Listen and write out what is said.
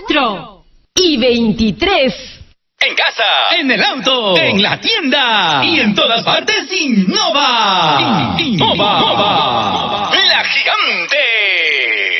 4:23. En casa, en el auto, en la tienda y en todas partes, Innova. Innova.